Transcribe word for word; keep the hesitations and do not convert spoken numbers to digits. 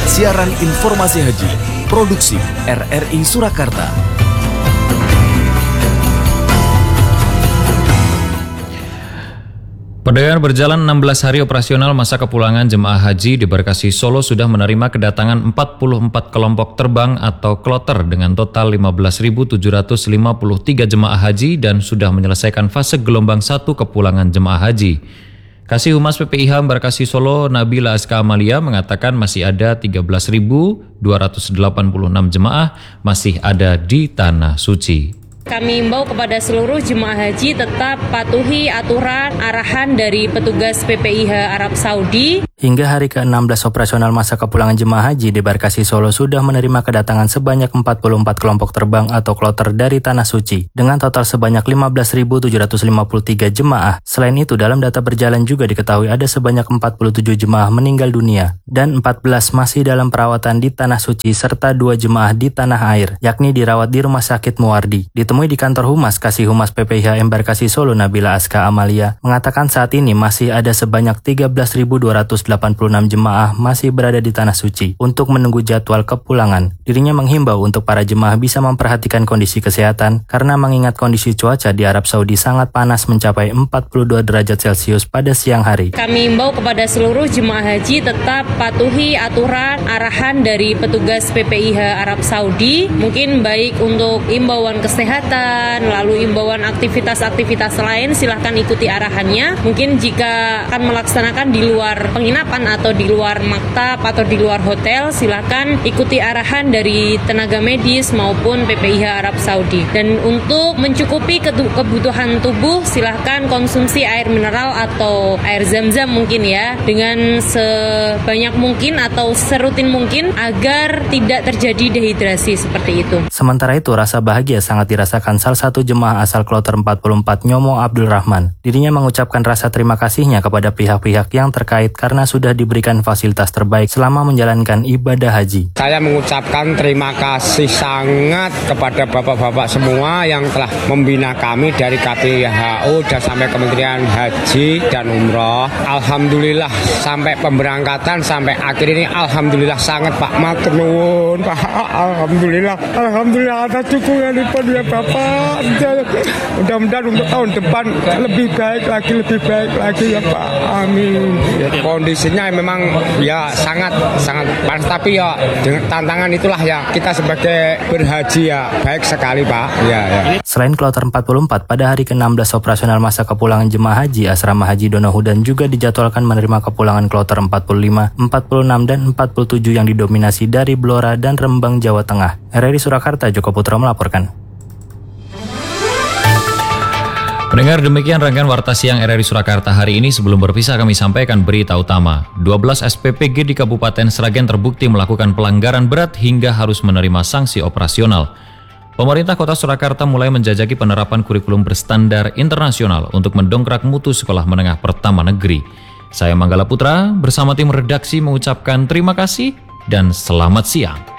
Siaran informasi haji, produksi R R I Surakarta. Perdagangan berjalan enam belas hari operasional masa kepulangan jemaah haji di Embarkasi Solo sudah menerima kedatangan empat puluh empat kelompok terbang atau kloter dengan total lima belas ribu tujuh ratus lima puluh tiga jemaah haji dan sudah menyelesaikan fase gelombang satu kepulangan jemaah haji. Kasih Humas P P I H Embarkasi Solo Nabila Azka Amalia mengatakan masih ada tiga belas ribu dua ratus delapan puluh enam jemaah masih ada di Tanah Suci. Kami himbau kepada seluruh jemaah haji tetap patuhi aturan arahan dari petugas P P I H Arab Saudi. Hingga hari ke enam belas operasional masa kepulangan jemaah haji di Embarkasi Solo sudah menerima kedatangan sebanyak empat puluh empat kelompok terbang atau kloter dari Tanah Suci dengan total sebanyak lima belas ribu tujuh ratus lima puluh tiga jemaah. Selain itu, dalam data berjalan juga diketahui ada sebanyak empat puluh tujuh jemaah meninggal dunia dan empat belas masih dalam perawatan di Tanah Suci serta dua jemaah di tanah air, yakni dirawat di Rumah Sakit Muwardi. Ditemui di kantor Humas Kasih Humas P P I H Embarkasi Solo Nabila Azka Amalia mengatakan saat ini masih ada sebanyak tiga belas ribu dua ratus delapan puluh enam jemaah masih berada di Tanah Suci untuk menunggu jadwal kepulangan. Dirinya menghimbau untuk para jemaah bisa memperhatikan kondisi kesehatan karena mengingat kondisi cuaca di Arab Saudi sangat panas mencapai empat puluh dua derajat Celcius pada siang hari. Kami himbau kepada seluruh jemaah haji tetap patuhi aturan arahan dari petugas P P I H Arab Saudi, mungkin baik untuk imbauan kesehatan, lalu imbauan aktivitas-aktivitas lain silahkan ikuti arahannya. Mungkin jika akan melaksanakan di luar penginapan atau di luar maktab atau di luar hotel, silakan ikuti arahan dari tenaga medis maupun P P I H Arab Saudi. Dan untuk mencukupi kebutuhan tubuh, silahkan konsumsi air mineral atau air zam-zam mungkin ya, dengan sebanyak mungkin atau serutin mungkin agar tidak terjadi dehidrasi seperti itu. Sementara itu, rasa bahagia sangat dirasakan salah satu jemaah asal kloter empat puluh empat Nyomo Abdul Rahman. Dirinya mengucapkan rasa terima kasihnya kepada pihak-pihak yang terkait karena sudah diberikan fasilitas terbaik selama menjalankan ibadah haji. Saya mengucapkan terima kasih sangat kepada bapak-bapak semua yang telah membina kami dari K P H U dan sampai Kementerian Haji dan Umroh. Alhamdulillah sampai pemberangkatan sampai akhir ini alhamdulillah sangat Pak matur nuwun Pak. Alhamdulillah, alhamdulillah atas dukungan ya Bapak. Mudah-mudahan untuk tahun depan lebih baik lagi, lebih baik lagi ya Pak. Amin. Kondisinya memang ya sangat sangat panas, tapi ya dengan tantangan itulah ya kita sebagai berhaji ya baik sekali Pak. Ya, ya. Selain kloter empat puluh empat, pada hari ke enam belas operasional masa kepulangan jemaah haji, Asrama Haji Donohudan juga dijadwalkan menerima kepulangan kloter empat puluh lima, empat puluh enam, dan empat puluh tujuh yang didominasi dari Blora dan Rembang, Jawa Tengah. R R I Surakarta, Joko Putra melaporkan. Pendengar, demikian rangkaian Warta Siang R R I Surakarta hari ini. Sebelum berpisah kami sampaikan berita utama. dua belas S P P G di Kabupaten Sragen terbukti melakukan pelanggaran berat hingga harus menerima sanksi operasional. Pemerintah Kota Surakarta mulai menjajaki penerapan kurikulum berstandar internasional untuk mendongkrak mutu sekolah menengah pertama negeri. Saya Manggala Putra bersama tim redaksi mengucapkan terima kasih dan selamat siang.